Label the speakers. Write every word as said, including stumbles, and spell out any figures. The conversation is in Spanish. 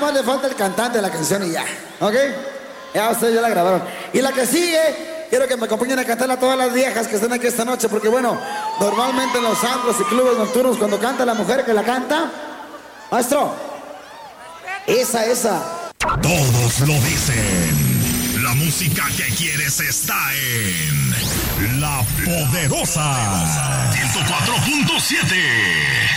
Speaker 1: más le falta el cantante de la canción y ya, ¿ok? Ya ustedes ya la grabaron. Y la que sigue, quiero que me acompañen a cantarla a todas las viejas que están aquí esta noche, porque bueno, normalmente en los antros y clubes nocturnos cuando canta la mujer que la canta, maestro, esa, esa.
Speaker 2: Todos lo dicen. La música que quieres está en La Poderosa ciento cuatro punto siete.